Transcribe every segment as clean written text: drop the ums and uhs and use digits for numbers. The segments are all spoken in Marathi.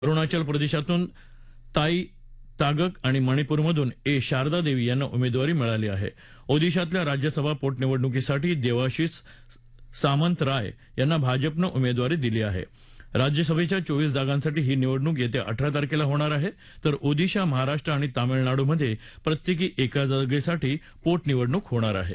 अरुणाचल प्रदेशातून ताई तागक आणि मणिपूरमधून शारदा देवी यांना उमेदवारी मिळाली आहे. ओदिशातल्या राज्यसभा पोटनिवडणुकीसाठी देवाशीष सामंत राय यांना भाजपनं उमेदवारी दिली आहे. राज्यसभेच्या 24 जागांसाठी ही निवडणूक येत्या 18 तारखेला होणार आहे. तर ओदिशा, महाराष्ट्र आणि तामिळनाडूमध्ये प्रत्येकी एका जागेसाठी पोटनिवडणूक होणार आहे.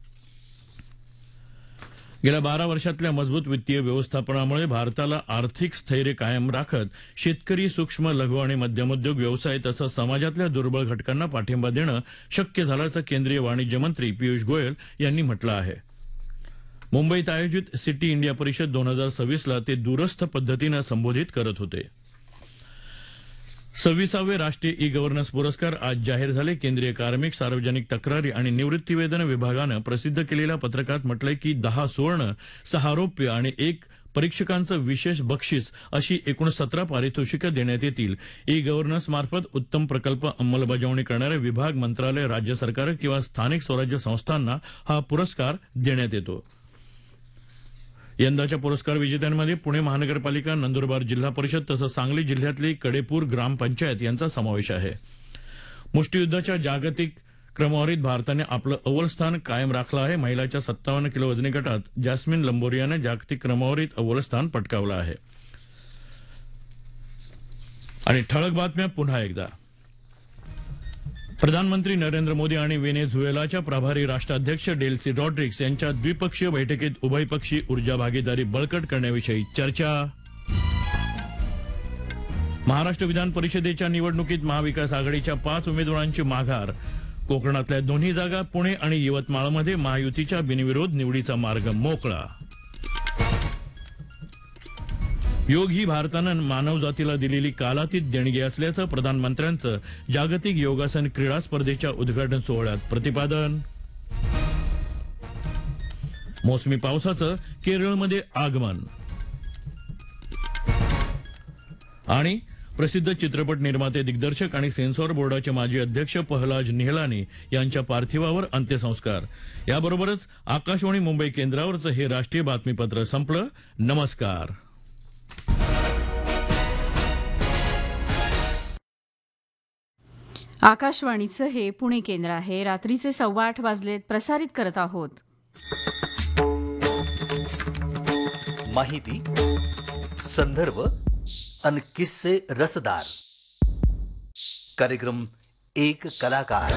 गेल्या 12 वर्षातल्या मजबूत वित्तीय व्यवस्थापनामुळे भारताला आर्थिक स्थैर्य कायम राखत शेतकरी, सूक्ष्म, लघु आणि मध्यम उद्योग व्यवसाय तसंच समाजातल्या दुर्बळ घटकांना पाठिंबा देणं शक्य झाल्याचं केंद्रीय वाणिज्य मंत्री पियुष गोयल यांनी म्हटलं आहे. मुंबईत आयोजित सिटी इंडिया परिषद 2026ला ते दूरस्थ पद्धतीनं संबोधित करत होते. 26वे राष्ट्रीय ई गव्हर्नन्स पुरस्कार आज जाहीर झाले. केंद्रीय कार्मिक, सार्वजनिक तक्रारी आणि निवृत्तीवेतन विभागानं प्रसिद्ध केलेल्या पत्रकात म्हटलंय की 10 सुवर्ण, 6 रौप्य आणि 1 परीक्षकांचं विशेष बक्षीस अशी एकूण 17 पारितोषिकं देण्यात येतील. ई गव्हर्नन्स मार्फत उत्तम प्रकल्प अंमलबजावणी करणारे विभाग, मंत्रालय, राज्य सरकार किंवा स्थानिक स्वराज्य संस्थांना हा पुरस्कार देण्यात येतो. यंदाच्या पुरस्कार विजेत्यांमध्ये पुणे महानगरपालिका, नंदुरबार जिल्हा परिषद तसंच सांगली जिल्ह्यातली कडेपूर ग्रामपंचायत यांचा समावेश आहे. मुष्टियुद्धाच्या जागतिक क्रमवारीत भारताने आपलं अव्वल स्थान कायम राखलं आहे. महिलाच्या 57 किलो वजनी गटात जॅस्मिन लंबोरियाने जागतिक क्रमवारीत अव्वल स्थान पटकावलं आहे. आणि ठळक बातम्या पुन्हा एकदा. प्रधानमंत्री नरेंद्र मोदी आणि व्हेनेझुएलाच्या प्रभारी राष्ट्राध्यक्ष डेल्सी रॉड्रिग्स यांच्या द्विपक्षीय बैठकीत उभयपक्षी ऊर्जा भागीदारी बळकट करण्याविषयी चर्चा. महाराष्ट्र विधान परिषदेच्या निवडणुकीत महाविकास आघाडीच्या 5 उमेदवारांची माघार. कोकणातल्या दोन्ही जागा पुणे आणि यवतमाळमध्ये महायुतीच्या बिनविरोध निवडीचा मार्ग मोकळा. योग ही भारतानं मानवजातीला दिलेली कालातीत देणगी असल्याचं प्रधानमंत्र्यांचं जागतिक योगासन क्रीडा स्पर्धेच्या उद्घाटन सोहळ्यात प्रतिपादन. मोसमी पावसाचं केरळमध्ये आगमन. आणि प्रसिद्ध चित्रपट निर्माते, दिग्दर्शक आणि सेन्सॉर बोर्डाचे माजी अध्यक्ष पहलाज निहलानी यांच्या पार्थिवावर अंत्यसंस्कार. याबरोबरच आकाशवाणी मुंबई केंद्रावरचं हे राष्ट्रीय बातमीपत्र संपलं. नमस्कार. आकाशवाणीचं हे पुणे केंद्र आहे. रात्रीचे 8:15 वाजलेत. प्रसारित करत आहोत माहिती, संदर्भ आणि किस्से रसदार. कार्यक्रम एक कलाकार.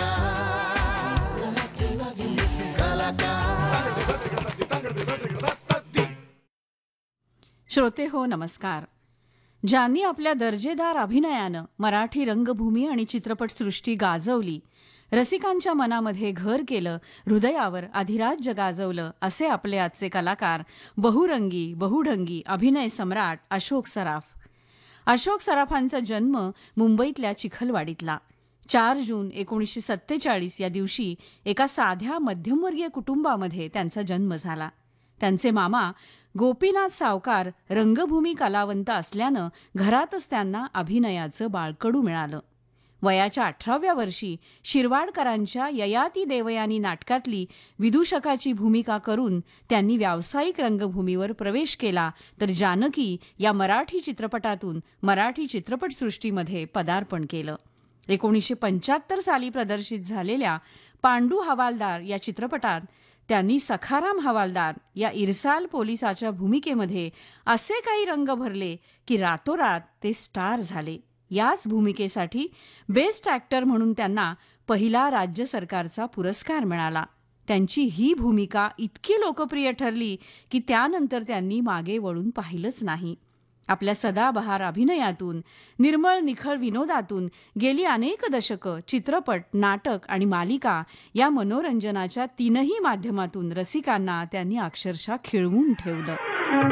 श्रोते हो, नमस्कार. ज्यांनी आपल्या दर्जेदार अभिनयानं मराठी रंगभूमी आणि चित्रपटसृष्टी गाजवली, रसिकांच्या मनामध्ये घर केलं, हृदयावर अधिराज्य गाजवलं, असे आपले आजचे कलाकार, बहुरंगी बहुढंगी अभिनय सम्राट अशोक सराफ. अशोक सराफांचा जन्म मुंबईतल्या चिखलवाडीतला. 4 जून 1947 या दिवशी एका साध्या मध्यमवर्गीय कुटुंबामध्ये त्यांचा जन्म झाला. त्यांचे मामा गोपीनाथ सावकार रंगभूमी कलावंत असल्यानं घरातच त्यांना अभिनयाचं बाळकडू मिळालं. वयाच्या 18व्या वर्षी शिरवाडकरांच्या ययाती देवयानी नाटकातली विदूषकाची भूमिका करून त्यांनी व्यावसायिक रंगभूमीवर प्रवेश केला. तर जानकी या मराठी चित्रपटातून मराठी चित्रपटसृष्टीमध्ये पदार्पण केलं. 1975 साली प्रदर्शित झालेल्या पांडू हवालदार या चित्रपटात त्यांनी सखाराम हवालदार या इरसाल पोलिसाच्या भूमिकेमध्ये असे काही रंग भरले की रातोरात ते स्टार झाले. याच भूमिकेसाठी बेस्ट ॲक्टर म्हणून त्यांना पहिला राज्य सरकारचा पुरस्कार मिळाला. त्यांची ही भूमिका इतकी लोकप्रिय ठरली की त्यानंतर त्यांनी मागे वळून पाहिलंच नाही. आपल्या सदाबहार अभिनयातून, निर्मळ निखळ विनोदातून गेली अनेक दशकं चित्रपट, नाटक आणि मालिका या मनोरंजनाच्या 3ही माध्यमातून रसिकांना त्यांनी अक्षरशः खिळवून ठेवलं.